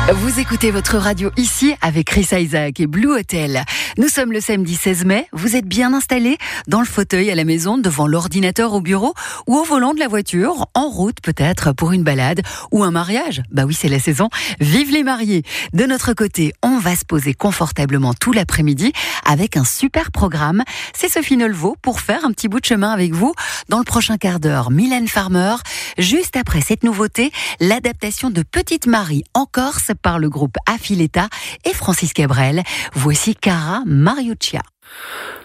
Vous écoutez votre radio ici avec Chris Isaac et Blue Hotel. Nous sommes le samedi 16 mai. Vous êtes bien installés dans le fauteuil à la maison, devant l'ordinateur au bureau ou au volant de la voiture, en route peut-être pour une balade ou un mariage. Bah oui, c'est la saison. Vive les mariés. De notre côté, on va se poser confortablement tout l'après-midi avec un super programme. C'est Sophie Nolveau pour faire un petit bout de chemin avec vous. Dans le prochain quart d'heure, Mylène Farmer. Juste après cette nouveauté, l'adaptation de Petite Marie en Corse par le groupe Affiletta et Francis Cabrel. Voici Cara Mariuccia.